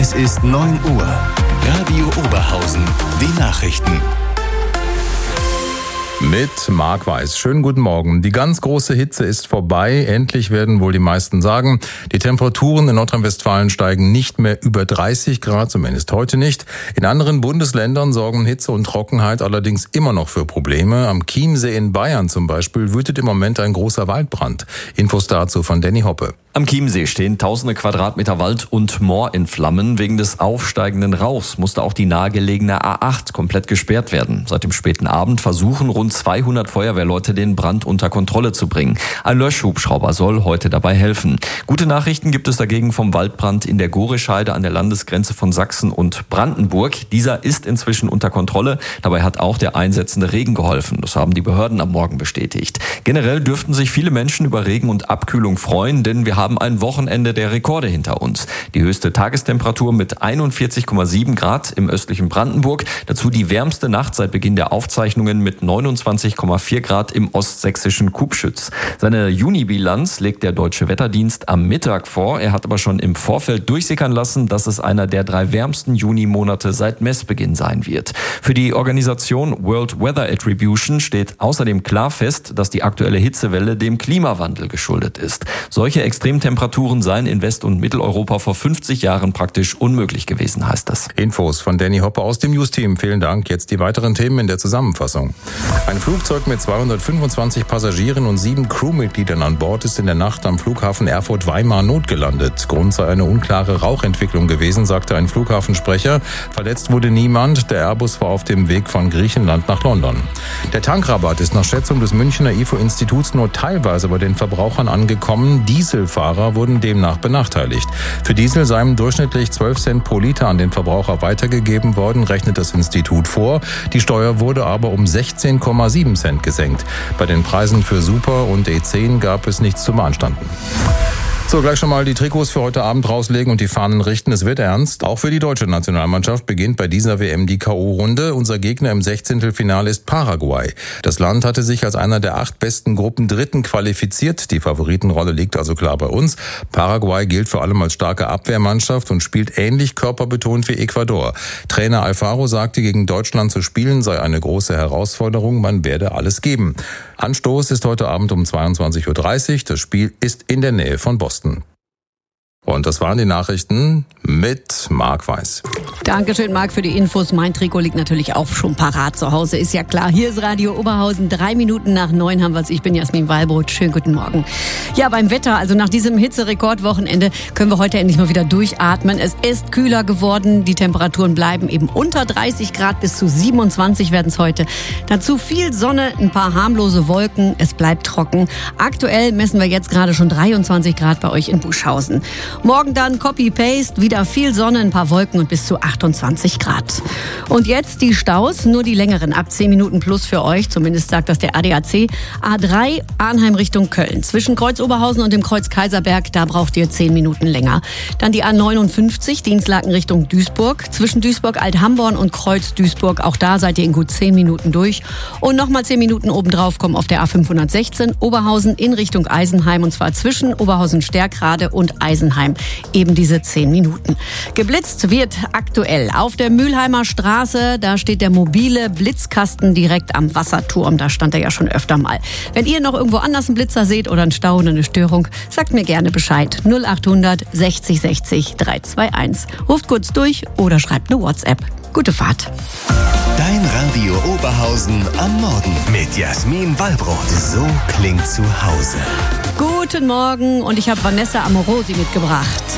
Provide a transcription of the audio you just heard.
Es ist 9 Uhr. Radio Oberhausen. Die Nachrichten. Mit Marc Weiß. Schönen guten Morgen. Die ganz große Hitze ist vorbei. Endlich werden wohl die meisten sagen. Die Temperaturen in Nordrhein-Westfalen steigen nicht mehr über 30 Grad, zumindest heute nicht. In anderen Bundesländern sorgen Hitze und Trockenheit allerdings immer noch für Probleme. Am Chiemsee in Bayern zum Beispiel wütet im Moment ein großer Waldbrand. Infos dazu von Danny Hoppe. Am Chiemsee stehen tausende Quadratmeter Wald und Moor in Flammen. Wegen des aufsteigenden Rauchs musste auch die nahegelegene A8 komplett gesperrt werden. Seit dem späten Abend versuchen rund 200 Feuerwehrleute den Brand unter Kontrolle zu bringen. Ein Löschhubschrauber soll heute dabei helfen. Gute Nachrichten gibt es dagegen vom Waldbrand in der Gorescheide an der Landesgrenze von Sachsen und Brandenburg. Dieser ist inzwischen unter Kontrolle. Dabei hat auch der einsetzende Regen geholfen. Das haben die Behörden am Morgen bestätigt. Generell dürften sich viele Menschen über Regen und Abkühlung freuen, denn wir haben ein Wochenende der Rekorde hinter uns. Die höchste Tagestemperatur mit 41,7 Grad im östlichen Brandenburg. Dazu die wärmste Nacht seit Beginn der Aufzeichnungen mit 29,4 Grad im ostsächsischen Kubschütz. Seine Juni-Bilanz legt der Deutsche Wetterdienst am Mittag vor. Er hat aber schon im Vorfeld durchsickern lassen, dass es einer der 3 wärmsten Juni-Monate seit Messbeginn sein wird. Für die Organisation World Weather Attribution steht außerdem klar fest, dass die aktuelle Hitzewelle dem Klimawandel geschuldet ist. Solche Extremtemperaturen seien in West- und Mitteleuropa vor 50 Jahren praktisch unmöglich gewesen, heißt das. Infos von Danny Hoppe aus dem News-Team. Vielen Dank. Jetzt die weiteren Themen in der Zusammenfassung. Ein Flugzeug mit 225 Passagieren und 7 Crewmitgliedern an Bord ist in der Nacht am Flughafen Erfurt-Weimar notgelandet. Grund sei eine unklare Rauchentwicklung gewesen, sagte ein Flughafensprecher. Verletzt wurde niemand. Der Airbus war auf dem Weg von Griechenland nach London. Der Tankrabatt ist nach Schätzung des Münchner IFO-Instituts nur teilweise bei den Verbrauchern angekommen. Dieselfahrer wurden demnach benachteiligt. Für Diesel seien durchschnittlich 12 Cent pro Liter an den Verbraucher weitergegeben worden, rechnet das Institut vor. Die Steuer wurde aber um 16,7 Cent gesenkt. Bei den Preisen für Super und E10 gab es nichts zu beanstanden. So, gleich schon mal die Trikots für heute Abend rauslegen und die Fahnen richten. Es wird ernst. Auch für die deutsche Nationalmannschaft beginnt bei dieser WM die K.O.-Runde. Unser Gegner im 16. ist Paraguay. Das Land hatte sich als einer der 8 besten Gruppendritten qualifiziert. Die Favoritenrolle liegt also klar bei uns. Paraguay gilt vor allem als starke Abwehrmannschaft und spielt ähnlich körperbetont wie Ecuador. Trainer Alfaro sagte, gegen Deutschland zu spielen sei eine große Herausforderung. Man werde alles geben. Anstoß ist heute Abend um 22:30 Uhr. Das Spiel ist in der Nähe von Boston. Und das waren die Nachrichten mit Marc Weiß. Dankeschön, Marc, für die Infos. Mein Trikot liegt natürlich auch schon parat zu Hause, ist ja klar. Hier ist Radio Oberhausen, 3 Minuten nach 9 haben wir es. Ich bin Jasmin Wallbrot. Schönen guten Morgen. Ja, beim Wetter, also nach diesem Hitzerekordwochenende, können wir heute endlich mal wieder durchatmen. Es ist kühler geworden. Die Temperaturen bleiben eben unter 30 Grad, bis zu 27 werden es heute. Dazu viel Sonne, ein paar harmlose Wolken. Es bleibt trocken. Aktuell messen wir jetzt gerade schon 23 Grad bei euch in Buschhausen. Morgen dann Copy-Paste, wieder viel Sonne, ein paar Wolken und bis zu 28 Grad. Und jetzt die Staus, nur die längeren, ab 10 Minuten plus für euch, zumindest sagt das der ADAC. A3, Arnheim Richtung Köln. Zwischen Kreuz Oberhausen und dem Kreuz Kaiserberg, da braucht ihr 10 Minuten länger. Dann die A59, Dienstlaken Richtung Duisburg. Zwischen Duisburg-Alt-Hamborn und Kreuz Duisburg, auch da seid ihr in gut 10 Minuten durch. Und nochmal 10 Minuten obendrauf kommen auf der A516, Oberhausen in Richtung Eisenheim. Und zwar zwischen Oberhausen-Stärkrade und Eisenheim. Eben diese 10 Minuten. Geblitzt wird aktuell auf der Mülheimer Straße. Da steht der mobile Blitzkasten direkt am Wasserturm. Da stand er ja schon öfter mal. Wenn ihr noch irgendwo anders einen Blitzer seht oder einen Stau oder eine Störung, sagt mir gerne Bescheid. 0800 60 60 321. Ruft kurz durch oder schreibt eine WhatsApp. Gute Fahrt. Dein Radio Oberhausen am Morgen mit Jasmin Wallbrot. So klingt zu Hause. Guten Morgen und ich habe Vanessa Amorosi mitgebracht.